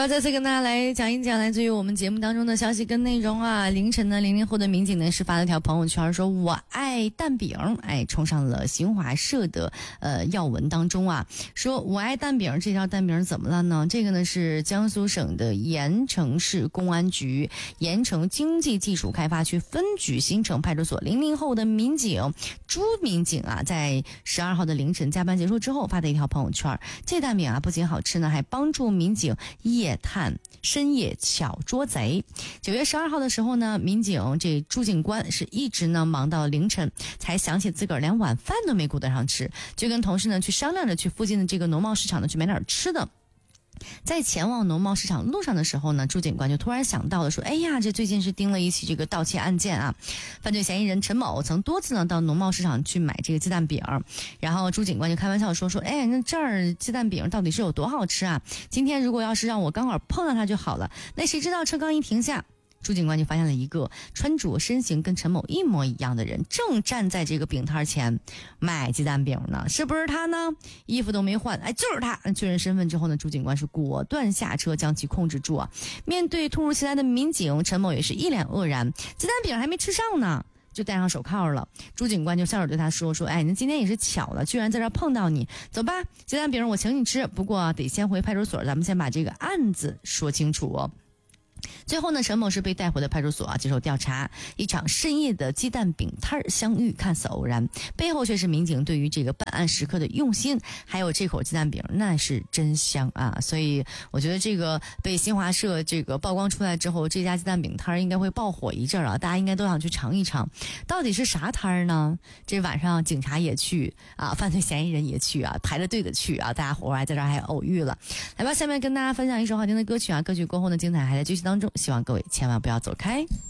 再次跟大家来讲一讲来自于我们节目当中的消息跟内容啊。凌晨呢，00后的民警呢是发了条朋友圈说我爱蛋饼，冲上了新华社的要闻当中啊，说我爱蛋饼，这条蛋饼怎么了呢？这个呢是江苏省的盐城市公安局盐城经济技术开发区分局新城派出所00后的民警朱民警啊，在12号的凌晨加班结束之后发的一条朋友圈。这蛋饼啊不仅好吃呢，还帮助民警夜探深夜巧捉贼。9月12号的时候呢，民警这朱警官是一直呢忙到凌晨，才想起自个儿连晚饭都没顾得上吃，就跟同事呢去商量着去附近的这个农贸市场呢去买点吃的。在前往农贸市场路上的时候呢，朱警官就突然想到了说，哎呀，这最近是盯了一起这个盗窃案件啊，犯罪嫌疑人陈某曾多次呢到农贸市场去买这个鸡蛋饼，然后朱警官就开玩笑说，哎，那这儿鸡蛋饼到底是有多好吃啊？今天如果要是让我刚好碰到它就好了。那谁知道车刚一停下，朱警官就发现了一个穿着身形跟陈某一模一样的人，正站在这个饼摊前卖鸡蛋饼呢。是不是他呢？衣服都没换，就是他。确认身份之后呢，朱警官是果断下车将其控制住啊。面对突如其来的民警，陈某也是一脸愕然，鸡蛋饼还没吃上呢，就戴上手铐了。朱警官就笑着对他说，那今天也是巧了，居然在这儿碰到你，走吧，鸡蛋饼我请你吃，不过得先回派出所，咱们先把这个案子说清楚哦。最后呢，陈某是被带回了派出所接受调查。一场深夜的鸡蛋饼摊相遇看似偶然，背后却是民警对于这个办案时刻的用心，还有这口鸡蛋饼那是真香啊！所以我觉得这个被新华社这个曝光出来之后，这家鸡蛋饼摊应该会爆火一阵啊，大家应该都想去尝一尝，到底是啥摊呢？这晚上警察也去啊，犯罪嫌疑人也去啊，排着队的去啊，大家伙还在这儿还偶遇了。来吧，下面跟大家分享一首好听的歌曲啊，歌曲过后呢，精彩还在继续当中，希望各位千万不要走开。